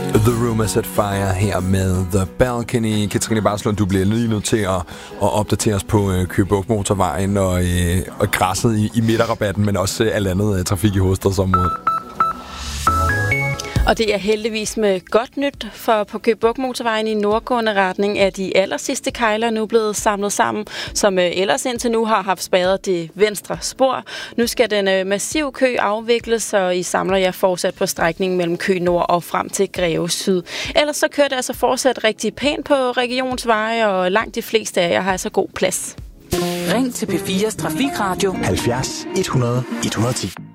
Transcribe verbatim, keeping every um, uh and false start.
The Room er set fire her med The Balcony. Katrine Barslund, du bliver lige nødt til at, at opdatere os på øh, Køge Bugt Motorvejen og, øh, og græsset i, i midterrabatten, men også øh, alt andet øh, trafik i hovedstadsområdet. Og det er heldigvis med godt nyt, for på Køge Bugt Motorvejen i nordgående retning er de aller sidste kejler nu blevet samlet sammen, som ellers indtil nu har haft spærret det venstre spor. Nu skal den massive kø afvikles, og I samler jer fortsat på strækningen mellem Køge Nord og frem til Greve Syd. Ellers så kører det altså fortsat rigtig pænt på regionsveje, og langt de fleste af jer har altså god plads. Ring til P fires Trafikradio halvfjerds et hundrede et hundrede og ti.